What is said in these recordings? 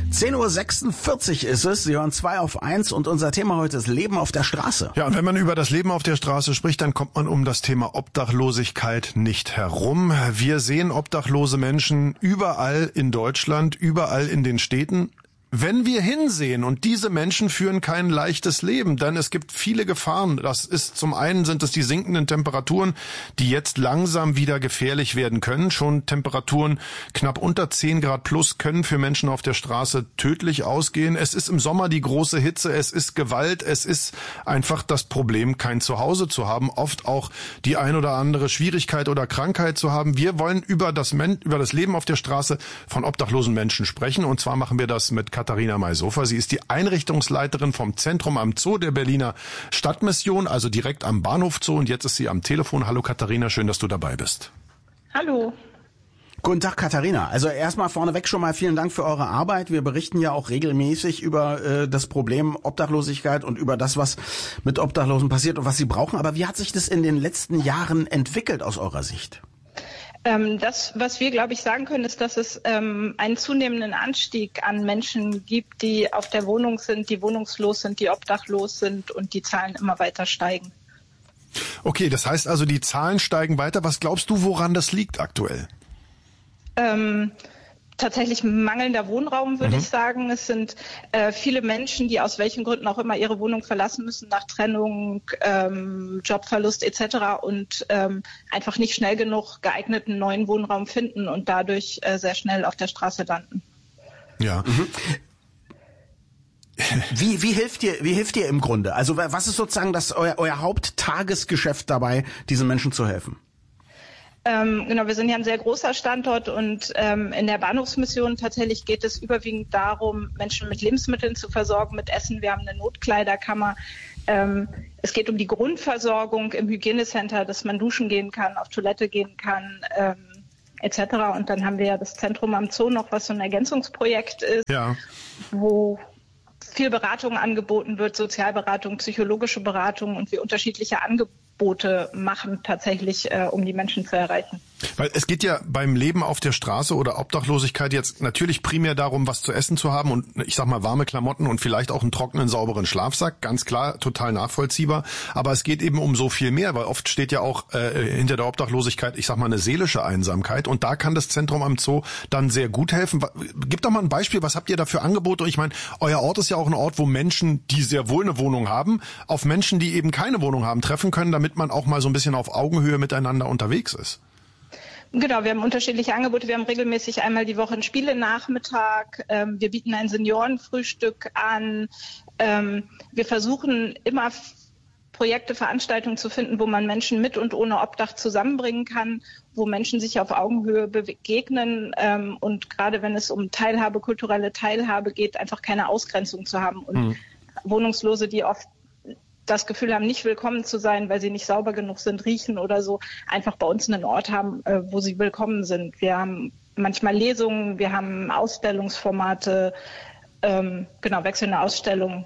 10:46 Uhr ist es. Sie hören 2 auf 1 und unser Thema heute ist Leben auf der Straße. Ja, und wenn man über das Leben auf der Straße spricht, dann kommt man um das Thema Obdachlosigkeit nicht herum. Wir sehen obdachlose Menschen überall in Deutschland, überall in den Städten. Wenn wir hinsehen und diese Menschen führen kein leichtes Leben, denn es gibt viele Gefahren. Das ist zum einen sind es die sinkenden Temperaturen, die jetzt langsam wieder gefährlich werden können. Schon Temperaturen knapp unter 10 Grad plus können für Menschen auf der Straße tödlich ausgehen. Es ist im Sommer die große Hitze, es ist Gewalt, es ist einfach das Problem, kein Zuhause zu haben, oft auch die ein oder andere Schwierigkeit oder Krankheit zu haben. Wir wollen über das Leben auf der Straße von obdachlosen Menschen sprechen, und zwar machen wir das mit Katharina Maysofer. Sie ist die Einrichtungsleiterin vom Zentrum am Zoo der Berliner Stadtmission, also direkt am Bahnhof Zoo, und jetzt ist sie am Telefon. Hallo Katharina, schön, dass du dabei bist. Hallo. Guten Tag, Katharina. Also erstmal vorneweg schon mal vielen Dank für eure Arbeit. Wir berichten ja auch regelmäßig über das Problem Obdachlosigkeit und über das, was mit Obdachlosen passiert und was sie brauchen. Aber wie hat sich das in den letzten Jahren entwickelt aus eurer Sicht? Das, was wir, glaube ich, sagen können, ist, dass es einen zunehmenden Anstieg an Menschen gibt, die auf der Wohnung sind, die wohnungslos sind, die obdachlos sind, und die Zahlen immer weiter steigen. Okay, das heißt also, die Zahlen steigen weiter. Was glaubst du, woran das liegt aktuell? Tatsächlich mangelnder Wohnraum, würde ich sagen. Es sind viele Menschen, die aus welchen Gründen auch immer ihre Wohnung verlassen müssen, nach Trennung, Jobverlust etc. und einfach nicht schnell genug geeigneten neuen Wohnraum finden und dadurch sehr schnell auf der Straße landen. Ja. Wie hilft ihr im Grunde? Also was ist sozusagen euer Haupttagesgeschäft dabei, diesen Menschen zu helfen? Genau, wir sind ja ein sehr großer Standort, und in der Bahnhofsmission tatsächlich geht es überwiegend darum, Menschen mit Lebensmitteln zu versorgen, mit Essen. Wir haben eine Notkleiderkammer. Es geht um die Grundversorgung im Hygienecenter, dass man duschen gehen kann, auf Toilette gehen kann, etc. Und dann haben wir ja das Zentrum am Zoo noch, was so ein Ergänzungsprojekt ist, wo viel Beratung angeboten wird, Sozialberatung, psychologische Beratung, und wir unterschiedliche Angebote machen tatsächlich, um die Menschen zu erreichen. Weil es geht ja beim Leben auf der Straße oder Obdachlosigkeit jetzt natürlich primär darum, was zu essen zu haben und, ich sag mal, warme Klamotten und vielleicht auch einen trockenen, sauberen Schlafsack. Ganz klar, total nachvollziehbar. Aber es geht eben um so viel mehr, weil oft steht ja auch hinter der Obdachlosigkeit, ich sag mal, eine seelische Einsamkeit. Und da kann das Zentrum am Zoo dann sehr gut helfen. Gib doch mal ein Beispiel, was habt ihr da für Angebote? Ich meine, euer Ort ist ja auch ein Ort, wo Menschen, die sehr wohl eine Wohnung haben, auf Menschen, die eben keine Wohnung haben, treffen können, damit man auch mal so ein bisschen auf Augenhöhe miteinander unterwegs ist. Genau, wir haben unterschiedliche Angebote. Wir haben regelmäßig einmal die Woche einen Spielenachmittag. Wir bieten ein Seniorenfrühstück an. Wir versuchen immer Projekte, Veranstaltungen zu finden, wo man Menschen mit und ohne Obdach zusammenbringen kann, wo Menschen sich auf Augenhöhe begegnen, und gerade wenn es um Teilhabe, kulturelle Teilhabe geht, einfach keine Ausgrenzung zu haben. Und Wohnungslose, die oft das Gefühl haben, nicht willkommen zu sein, weil sie nicht sauber genug sind, riechen oder so, einfach bei uns einen Ort haben, wo sie willkommen sind. Wir haben manchmal Lesungen, wir haben Ausstellungsformate, wechselnde Ausstellungen.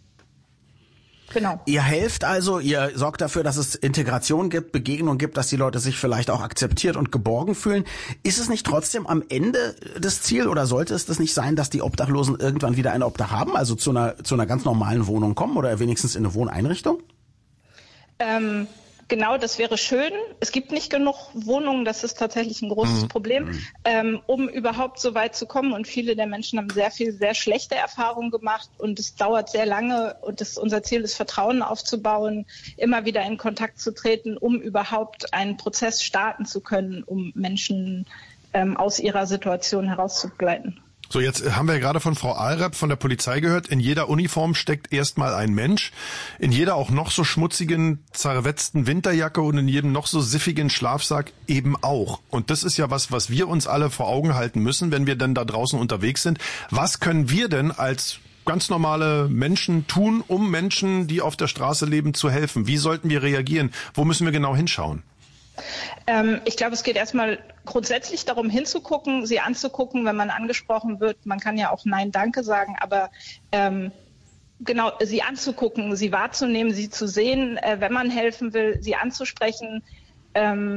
Genau. Ihr helft also, ihr sorgt dafür, dass es Integration gibt, Begegnung gibt, dass die Leute sich vielleicht auch akzeptiert und geborgen fühlen. Ist es nicht trotzdem am Ende das Ziel, oder sollte es das nicht sein, dass die Obdachlosen irgendwann wieder ein Obdach haben, also zu einer ganz normalen Wohnung kommen oder wenigstens in eine Wohneinrichtung? Genau, das wäre schön. Es gibt nicht genug Wohnungen, das ist tatsächlich ein großes Problem, um überhaupt so weit zu kommen. Und viele der Menschen haben sehr schlechte Erfahrungen gemacht, und es dauert sehr lange. Und unser Ziel ist, Vertrauen aufzubauen, immer wieder in Kontakt zu treten, um überhaupt einen Prozess starten zu können, um Menschen aus ihrer Situation herauszubegleiten. So, jetzt haben wir gerade von Frau Ahlrapp von der Polizei gehört, in jeder Uniform steckt erstmal ein Mensch, in jeder auch noch so schmutzigen, zerwetzten Winterjacke und in jedem noch so siffigen Schlafsack eben auch. Und das ist ja was wir uns alle vor Augen halten müssen, wenn wir denn da draußen unterwegs sind. Was können wir denn als ganz normale Menschen tun, um Menschen, die auf der Straße leben, zu helfen? Wie sollten wir reagieren? Wo müssen wir genau hinschauen? Ich glaube, es geht erstmal grundsätzlich darum, hinzugucken, sie anzugucken, wenn man angesprochen wird. Man kann ja auch Nein, Danke sagen, aber genau, sie anzugucken, sie wahrzunehmen, sie zu sehen, wenn man helfen will, sie anzusprechen,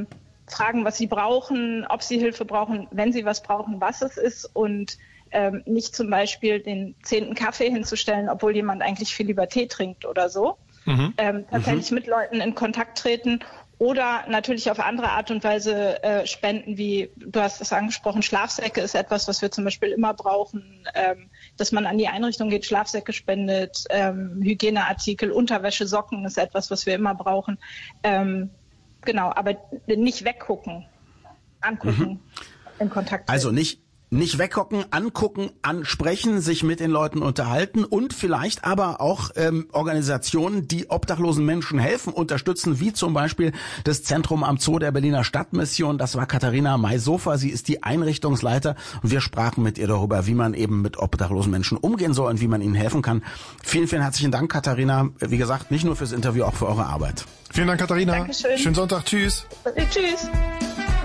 fragen, was sie brauchen, ob sie Hilfe brauchen, wenn sie was brauchen, was es ist und nicht zum Beispiel den 10. Kaffee hinzustellen, obwohl jemand eigentlich viel lieber Tee trinkt oder so. Tatsächlich mit Leuten in Kontakt treten oder natürlich auf andere Art und Weise spenden, wie du hast es angesprochen, Schlafsäcke ist etwas, was wir zum Beispiel immer brauchen, dass man an die Einrichtung geht, Schlafsäcke spendet, Hygieneartikel, Unterwäsche, Socken ist etwas, was wir immer brauchen. Genau, aber nicht weggucken, angucken, in Kontakt treten. Also nicht weggucken, angucken, ansprechen, sich mit den Leuten unterhalten und vielleicht aber auch Organisationen, die obdachlosen Menschen helfen, unterstützen, wie zum Beispiel das Zentrum am Zoo der Berliner Stadtmission. Das war Katharina Maysofer. Sie ist die Einrichtungsleiter und wir sprachen mit ihr darüber, wie man eben mit obdachlosen Menschen umgehen soll und wie man ihnen helfen kann. Vielen, vielen herzlichen Dank, Katharina. Wie gesagt, nicht nur fürs Interview, auch für eure Arbeit. Vielen Dank, Katharina. Dankeschön. Schönen Sonntag. Tschüss. Tschüss.